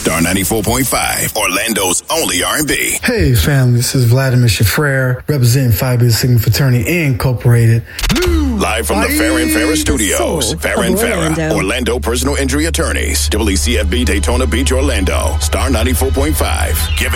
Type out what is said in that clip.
Star 94.5, Orlando's only R&B. Hey, family, this is Vladimir Shafrer, representing Phi Beta Sigma Fraternity Incorporated. Live from the Farrah and Farrah Studios. Farrah and Farrah, Orlando personal injury attorneys. WCFB Daytona Beach, Orlando. Star 94.5.